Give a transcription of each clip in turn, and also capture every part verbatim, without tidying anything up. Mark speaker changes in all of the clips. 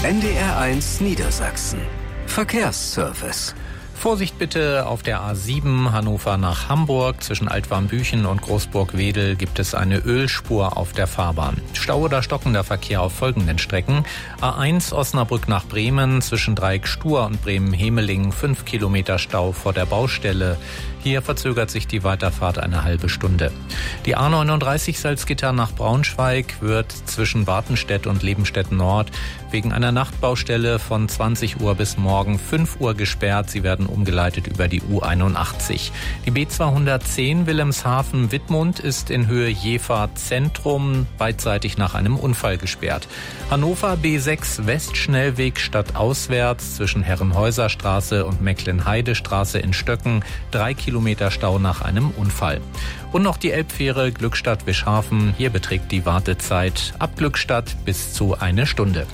Speaker 1: N D R eins Niedersachsen. Verkehrsservice.
Speaker 2: Vorsicht bitte auf der A sieben Hannover nach Hamburg. Zwischen Altwarmbüchen und Großburg-Wedel gibt es eine Ölspur auf der Fahrbahn. Stau oder stockender Verkehr auf folgenden Strecken. A eins Osnabrück nach Bremen zwischen Dreieck-Stur und Bremen-Hemelingen fünf Kilometer Stau vor der Baustelle. Hier verzögert sich die Weiterfahrt eine halbe Stunde. Die A neununddreißig Salzgitter nach Braunschweig wird zwischen Bartenstedt und Lebenstedt Nord wegen einer Nachtbaustelle von zwanzig Uhr bis morgen fünf Uhr gesperrt. Sie werden umgeleitet über die U einundachtzig. Die B zweihundertzehn Wilhelmshaven-Wittmund ist in Höhe Jever Zentrum beidseitig nach einem Unfall gesperrt. Hannover B sechs Westschnellweg stadtauswärts zwischen Herrenhäuserstraße und Mecklenheidestraße in Stöcken drei Kilometer Stau nach einem Unfall. Und noch die Elbfähre Glückstadt-Wischhafen. Hier beträgt die Wartezeit ab Glückstadt bis zu eine Stunde.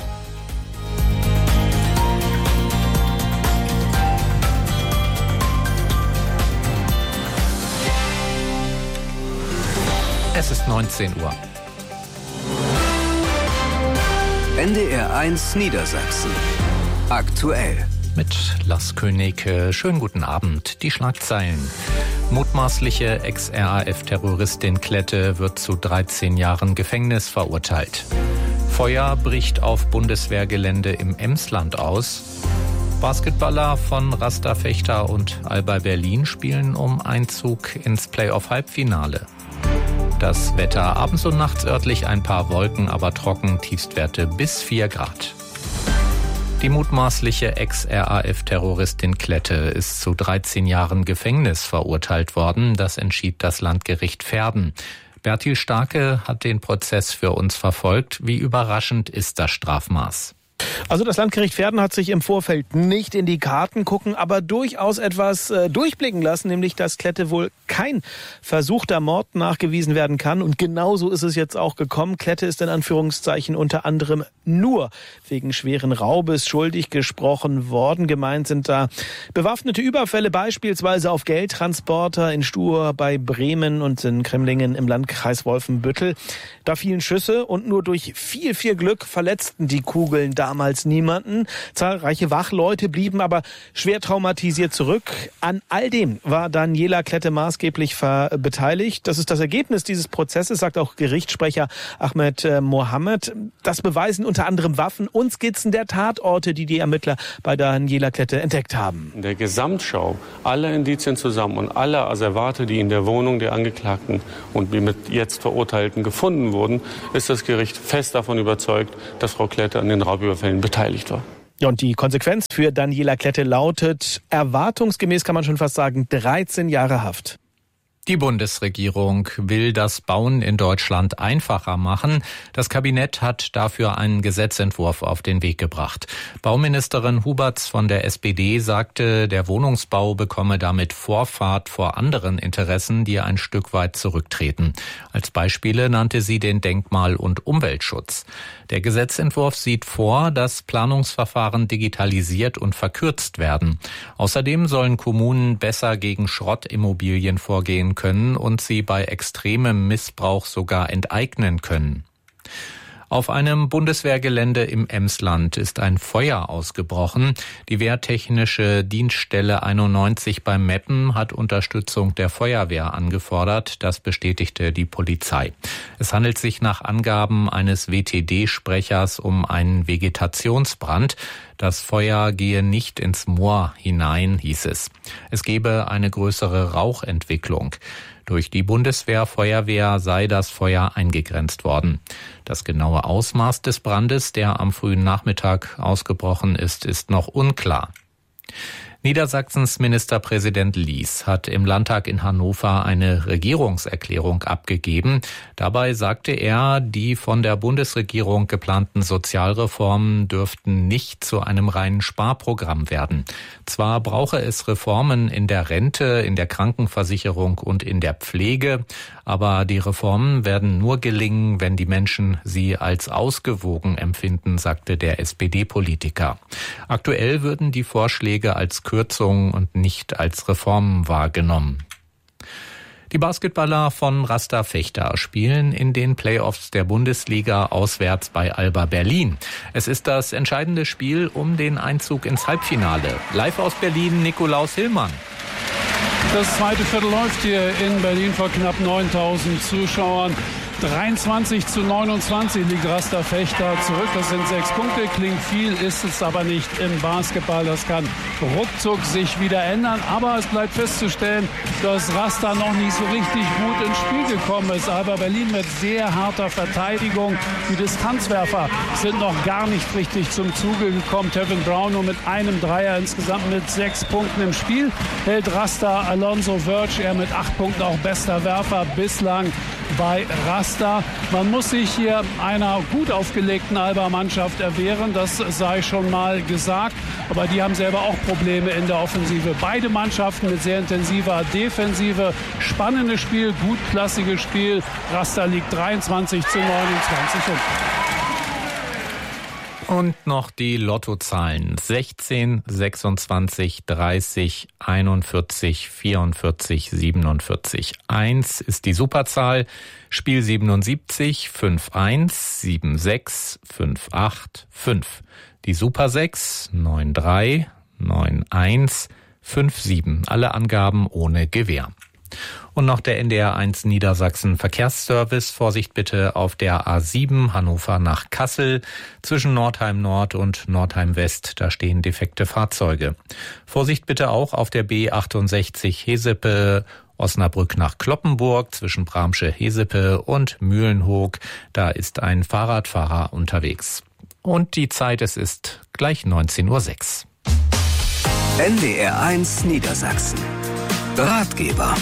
Speaker 2: Es ist neunzehn Uhr.
Speaker 1: N D R eins Niedersachsen. Aktuell.
Speaker 2: Mit Lars König. Schönen guten Abend. Die Schlagzeilen. Mutmaßliche Ex-R A F-Terroristin Klette wird zu dreizehn Jahren Gefängnis verurteilt. Feuer bricht auf Bundeswehrgelände im Emsland aus. Basketballer von Rasta Fechter und Alba Berlin spielen um Einzug ins Playoff-Halbfinale. Das Wetter abends und nachts örtlich ein paar Wolken, aber trocken, Tiefstwerte bis vier Grad. Die mutmaßliche Ex-R A F-Terroristin Klette ist zu dreizehn Jahren Gefängnis verurteilt worden. Das entschied das Landgericht Verden. Bertil Starke hat den Prozess für uns verfolgt. Wie überraschend ist das Strafmaß?
Speaker 3: Also das Landgericht Verden hat sich im Vorfeld nicht in die Karten gucken, aber durchaus etwas äh, durchblicken lassen, nämlich dass Klette wohl kein versuchter Mord nachgewiesen werden kann. Und genauso ist es jetzt auch gekommen. Klette ist in Anführungszeichen unter anderem nur wegen schweren Raubes schuldig gesprochen worden. Gemeint sind da bewaffnete Überfälle, beispielsweise auf Geldtransporter in Stur bei Bremen und in Kremlingen im Landkreis Wolfenbüttel. Da fielen Schüsse und nur durch viel, viel Glück verletzten die Kugeln damals niemanden. Zahlreiche Wachleute blieben aber schwer traumatisiert zurück. An all dem war Daniela Klette maßgeblich beteiligt. Das ist das Ergebnis dieses Prozesses, sagt auch Gerichtssprecher Ahmed äh, Mohammed. Das beweisen unter anderem Waffen und Skizzen der Tatorte, die die Ermittler bei Daniela Klette entdeckt haben.
Speaker 4: In der Gesamtschau alle Indizien zusammen und alle Asservate, die in der Wohnung der Angeklagten und mit jetzt Verurteilten gefunden wurden, ist das Gericht fest davon überzeugt, dass Frau Klette an den Raubüberfällen beteiligt war.
Speaker 3: Ja, und die Konsequenz für Daniela Klette lautet erwartungsgemäß, kann man schon fast sagen, dreizehn Jahre Haft.
Speaker 2: Die Bundesregierung will das Bauen in Deutschland einfacher machen. Das Kabinett hat dafür einen Gesetzentwurf auf den Weg gebracht. Bauministerin Huberts von der S P D sagte, der Wohnungsbau bekomme damit Vorfahrt vor anderen Interessen, die ein Stück weit zurücktreten. Als Beispiele nannte sie den Denkmal- und Umweltschutz. Der Gesetzentwurf sieht vor, dass Planungsverfahren digitalisiert und verkürzt werden. Außerdem sollen Kommunen besser gegen Schrottimmobilien vorgehen können und sie bei extremem Missbrauch sogar enteignen können. Auf einem Bundeswehrgelände im Emsland ist ein Feuer ausgebrochen. Die Wehrtechnische Dienststelle einundneunzig bei Meppen hat Unterstützung der Feuerwehr angefordert. Das bestätigte die Polizei. Es handelt sich nach Angaben eines W T D-Sprechers um einen Vegetationsbrand. Das Feuer gehe nicht ins Moor hinein, hieß es. Es gebe eine größere Rauchentwicklung. Durch die Bundeswehr-Feuerwehr sei das Feuer eingegrenzt worden. Das genaue Ausmaß des Brandes, der am frühen Nachmittag ausgebrochen ist, ist noch unklar. Niedersachsens Ministerpräsident Lies hat im Landtag in Hannover eine Regierungserklärung abgegeben. Dabei sagte er, die von der Bundesregierung geplanten Sozialreformen dürften nicht zu einem reinen Sparprogramm werden. Zwar brauche es Reformen in der Rente, in der Krankenversicherung und in der Pflege, aber die Reformen werden nur gelingen, wenn die Menschen sie als ausgewogen empfinden, sagte der S P D-Politiker. Aktuell würden die Vorschläge als Kürzungen und nicht als Reformen wahrgenommen. Die Basketballer von Rasta Vechta spielen in den Playoffs der Bundesliga auswärts bei Alba Berlin. Es ist das entscheidende Spiel um den Einzug ins Halbfinale. Live aus Berlin, Nikolaus Hillmann.
Speaker 5: Das zweite Viertel läuft hier in Berlin vor knapp neuntausend Zuschauern. dreiundzwanzig zu neunundzwanzig liegt Rasta Vechta zurück. Das sind sechs Punkte. Klingt viel, ist es aber nicht im Basketball. Das kann ruckzuck sich wieder ändern. Aber es bleibt festzustellen, dass Rasta noch nicht so richtig gut ins Spiel gekommen ist. Aber Berlin mit sehr harter Verteidigung. Die Distanzwerfer sind noch gar nicht richtig zum Zuge gekommen. Tevin Brown nur mit einem Dreier, insgesamt mit sechs Punkten im Spiel. Hält Rasta Alonso Verge, er mit acht Punkten auch bester Werfer bislang bei Rasta. Man muss sich hier einer gut aufgelegten Alba-Mannschaft erwehren, das sei schon mal gesagt. Aber die haben selber auch Probleme in der Offensive. Beide Mannschaften mit sehr intensiver Defensive. Spannendes Spiel, gutklassiges Spiel. Rasta liegt dreiundzwanzig zu neunundzwanzig.
Speaker 2: Und noch die Lottozahlen. sechzehn, sechsundzwanzig, dreißig, einundvierzig, vierundvierzig, siebenundvierzig. eins ist die Superzahl. Spiel siebenundsiebzig, fünf eins, sieben sechs, fünf acht, fünf. Die Super sechs, neun drei, neun eins, fünf sieben. Alle Angaben ohne Gewähr. Und noch der N D R eins Niedersachsen Verkehrsservice. Vorsicht bitte auf der A sieben Hannover nach Kassel. Zwischen Nordheim Nord und Nordheim West, da stehen defekte Fahrzeuge. Vorsicht bitte auch auf der B achtundsechzig Hesepe Osnabrück nach Cloppenburg. Zwischen Bramsche Hesepe und Mühlenhoek, da ist ein Fahrradfahrer unterwegs. Und die Zeit, es ist gleich neunzehn Uhr sechs.
Speaker 1: N D R eins Niedersachsen. Ratgeber.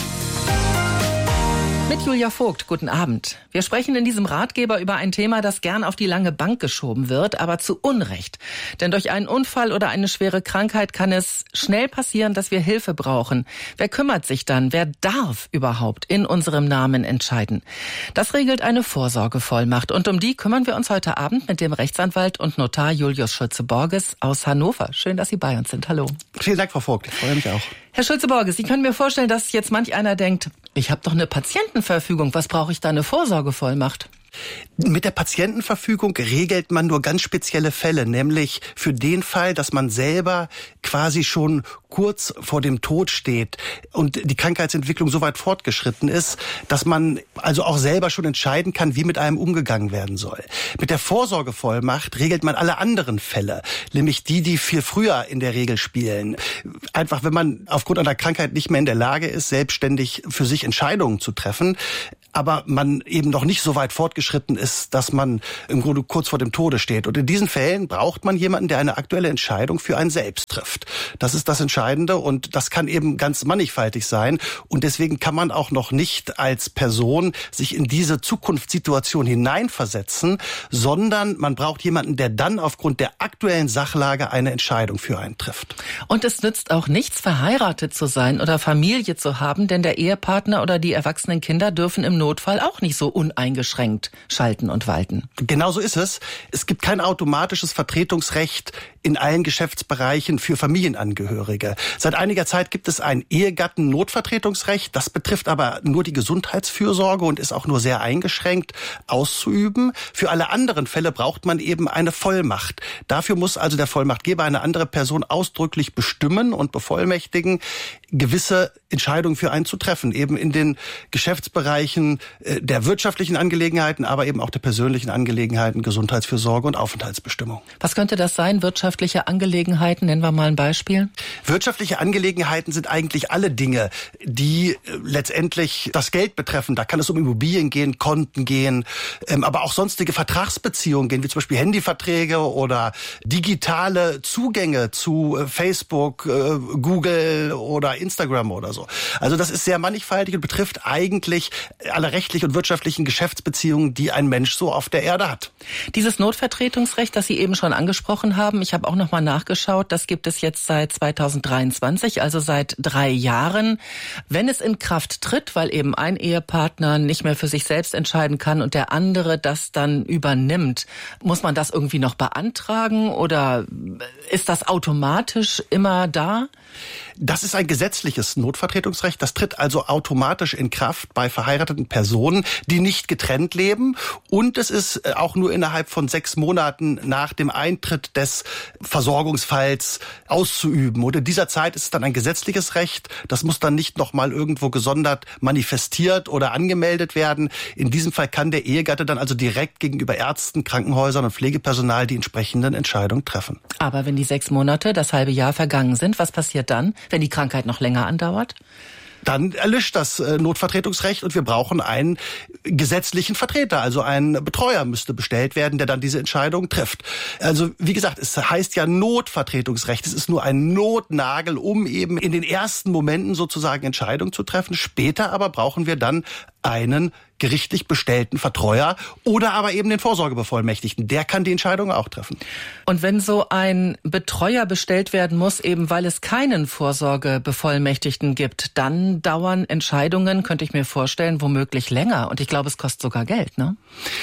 Speaker 6: Mit Julia Vogt, guten Abend. Wir sprechen in diesem Ratgeber über ein Thema, das gern auf die lange Bank geschoben wird, aber zu Unrecht. Denn durch einen Unfall oder eine schwere Krankheit kann es schnell passieren, dass wir Hilfe brauchen. Wer kümmert sich dann? Wer darf überhaupt in unserem Namen entscheiden? Das regelt eine Vorsorgevollmacht. Und um die kümmern wir uns heute Abend mit dem Rechtsanwalt und Notar Julius Schulze-Borges aus Hannover. Schön, dass Sie bei uns sind. Hallo.
Speaker 7: Vielen Dank, Frau Vogt. Ich freue mich auch.
Speaker 6: Herr Schulze-Borges, Sie können mir vorstellen, dass jetzt manch einer denkt, ich habe doch eine Patientenverfügung, was brauche ich da eine Vorsorgevollmacht?
Speaker 7: Mit der Patientenverfügung regelt man nur ganz spezielle Fälle, nämlich für den Fall, dass man selber quasi schon kurz vor dem Tod steht und die Krankheitsentwicklung so weit fortgeschritten ist, dass man also auch selber schon entscheiden kann, wie mit einem umgegangen werden soll. Mit der Vorsorgevollmacht regelt man alle anderen Fälle, nämlich die, die viel früher in der Regel spielen. Einfach, wenn man aufgrund einer Krankheit nicht mehr in der Lage ist, selbstständig für sich Entscheidungen zu treffen, aber man eben noch nicht so weit fortgeschritten ist, dass man im Grunde kurz vor dem Tode steht. Und in diesen Fällen braucht man jemanden, der eine aktuelle Entscheidung für einen selbst trifft. Das ist das Entscheidende und das kann eben ganz mannigfaltig sein. Und deswegen kann man auch noch nicht als Person sich in diese Zukunftssituation hineinversetzen, sondern man braucht jemanden, der dann aufgrund der aktuellen Sachlage eine Entscheidung für einen trifft.
Speaker 6: Und es nützt auch nichts, verheiratet zu sein oder Familie zu haben, denn der Ehepartner oder die erwachsenen Kinder dürfen im Notfall auch nicht so uneingeschränkt schalten und walten.
Speaker 7: Genau so ist es. Es gibt kein automatisches Vertretungsrecht in allen Geschäftsbereichen für Familienangehörige. Seit einiger Zeit gibt es ein Ehegatten-Notvertretungsrecht. Das betrifft aber nur die Gesundheitsfürsorge und ist auch nur sehr eingeschränkt auszuüben. Für alle anderen Fälle braucht man eben eine Vollmacht. Dafür muss also der Vollmachtgeber eine andere Person ausdrücklich bestimmen und bevollmächtigen, gewisse Entscheidungen für einen zu treffen, eben in den Geschäftsbereichen der wirtschaftlichen Angelegenheiten, aber eben auch der persönlichen Angelegenheiten, Gesundheitsfürsorge und Aufenthaltsbestimmung.
Speaker 6: Was könnte das sein? Wirtschaftliche Angelegenheiten? Nennen wir mal ein Beispiel.
Speaker 7: Wirtschaftliche Angelegenheiten sind eigentlich alle Dinge, die letztendlich das Geld betreffen. Da kann es um Immobilien gehen, Konten gehen, aber auch sonstige Vertragsbeziehungen gehen, wie zum Beispiel Handyverträge oder digitale Zugänge zu Facebook, Google oder Instagram oder so. Also das ist sehr mannigfaltig und betrifft eigentlich alle rechtlichen und wirtschaftlichen Geschäftsbeziehungen, die ein Mensch so auf der Erde hat.
Speaker 6: Dieses Notvertretungsrecht, das Sie eben schon angesprochen haben, ich habe auch noch mal nachgeschaut, das gibt es jetzt seit zweitausenddreiundzwanzig, also seit drei Jahren. Wenn es in Kraft tritt, weil eben ein Ehepartner nicht mehr für sich selbst entscheiden kann und der andere das dann übernimmt, muss man das irgendwie noch beantragen oder ist das automatisch immer da?
Speaker 7: Das ist ein gesetzliches Notvertretungsrecht. Das tritt also automatisch in Kraft bei verheirateten Personen, die nicht getrennt leben. Und es ist auch nur innerhalb von sechs Monaten nach dem Eintritt des Versorgungsfalls auszuüben. Und in dieser Zeit ist es dann ein gesetzliches Recht. Das muss dann nicht noch mal irgendwo gesondert manifestiert oder angemeldet werden. In diesem Fall kann der Ehegatte dann also direkt gegenüber Ärzten, Krankenhäusern und Pflegepersonal die entsprechenden Entscheidungen treffen.
Speaker 6: Aber wenn die sechs Monate, das halbe Jahr vergangen sind, was passiert dann, wenn die Krankheit noch länger andauert?
Speaker 7: Dann erlischt das Notvertretungsrecht und wir brauchen einen gesetzlichen Vertreter, also ein Betreuer müsste bestellt werden, der dann diese Entscheidung trifft. Also wie gesagt, es heißt ja Notvertretungsrecht. Es ist nur ein Notnagel, um eben in den ersten Momenten sozusagen Entscheidungen zu treffen. Später aber brauchen wir dann einen gerichtlich bestellten Vertreuer oder aber eben den Vorsorgebevollmächtigten. Der kann die Entscheidung auch treffen.
Speaker 6: Und wenn so ein Betreuer bestellt werden muss, eben weil es keinen Vorsorgebevollmächtigten gibt, dann dauern Entscheidungen, könnte ich mir vorstellen, womöglich länger. Und ich glaube, es kostet sogar Geld, ne?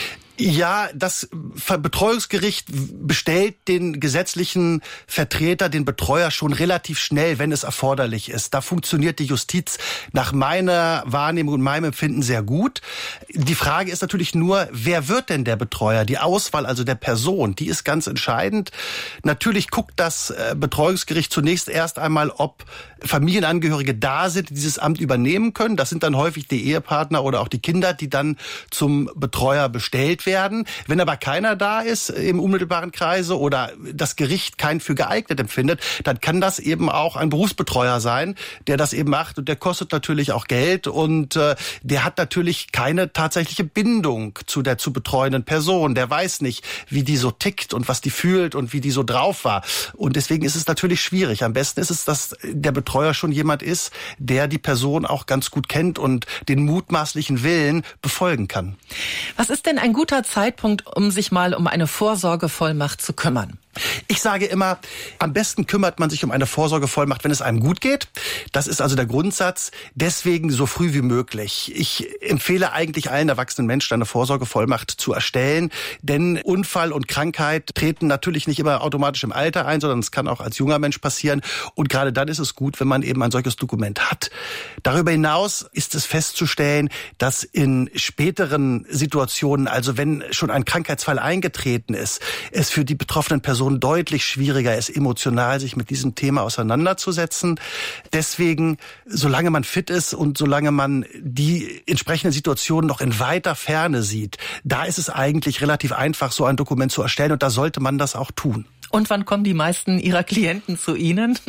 Speaker 7: Ja, das Betreuungsgericht bestellt den gesetzlichen Vertreter, den Betreuer schon relativ schnell, wenn es erforderlich ist. Da funktioniert die Justiz nach meiner Wahrnehmung und meinem Empfinden sehr gut. Die Frage ist natürlich nur, wer wird denn der Betreuer? Die Auswahl also der Person, die ist ganz entscheidend. Natürlich guckt das Betreuungsgericht zunächst erst einmal, ob Familienangehörige da sind, die dieses Amt übernehmen können. Das sind dann häufig die Ehepartner oder auch die Kinder, die dann zum Betreuer bestellt werden. Wenn aber keiner da ist im unmittelbaren Kreise oder das Gericht keinen für geeignet empfindet, dann kann das eben auch ein Berufsbetreuer sein, der das eben macht und der kostet natürlich auch Geld und äh, der hat natürlich keine tatsächliche Bindung zu der zu betreuenden Person. Der weiß nicht, wie die so tickt und was die fühlt und wie die so drauf war. Und deswegen ist es natürlich schwierig. Am besten ist es, dass der Betreuer schon jemand ist, der die Person auch ganz gut kennt und den mutmaßlichen Willen befolgen kann.
Speaker 6: Was ist denn ein guter Zeitpunkt, um sich mal um eine Vorsorgevollmacht zu kümmern?
Speaker 7: Ich sage immer, am besten kümmert man sich um eine Vorsorgevollmacht, wenn es einem gut geht. Das ist also der Grundsatz. Deswegen so früh wie möglich. Ich empfehle eigentlich allen erwachsenen Menschen, eine Vorsorgevollmacht zu erstellen. Denn Unfall und Krankheit treten natürlich nicht immer automatisch im Alter ein, sondern es kann auch als junger Mensch passieren. Und gerade dann ist es gut, wenn man eben ein solches Dokument hat. Darüber hinaus ist es festzustellen, dass in späteren Situationen, also wenn schon ein Krankheitsfall eingetreten ist, es für die betroffenen Personen deutlich schwieriger ist, emotional sich mit diesem Thema auseinanderzusetzen. Deswegen, solange man fit ist und solange man die entsprechenden Situationen noch in weiter Ferne sieht, da ist es eigentlich relativ einfach, so ein Dokument zu erstellen und da sollte man das auch tun.
Speaker 6: Und wann kommen die meisten Ihrer Klienten zu Ihnen?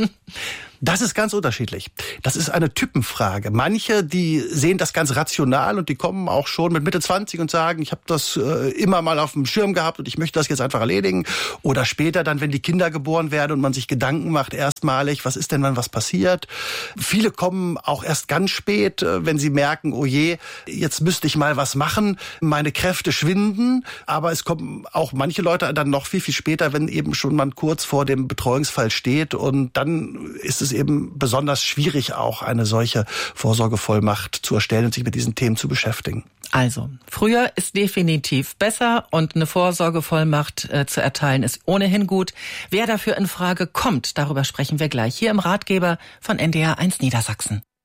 Speaker 7: Das ist ganz unterschiedlich. Das ist eine Typenfrage. Manche, die sehen das ganz rational und die kommen auch schon mit Mitte zwanzig und sagen, ich habe das äh, immer mal auf dem Schirm gehabt und ich möchte das jetzt einfach erledigen. Oder später dann, wenn die Kinder geboren werden und man sich Gedanken macht, erstmalig, was ist denn, wenn was passiert? Viele kommen auch erst ganz spät, äh, wenn sie merken, oh je, jetzt müsste ich mal was machen, meine Kräfte schwinden. Aber es kommen auch manche Leute dann noch viel, viel später, wenn eben schon man kurz vor dem Betreuungsfall steht und dann ist es eben besonders schwierig, auch eine solche Vorsorgevollmacht zu erstellen und sich mit diesen Themen zu beschäftigen.
Speaker 6: Also, früher ist definitiv besser und eine Vorsorgevollmacht äh, zu erteilen ist ohnehin gut. Wer dafür in Frage kommt, darüber sprechen wir gleich hier im Ratgeber von N D R eins Niedersachsen.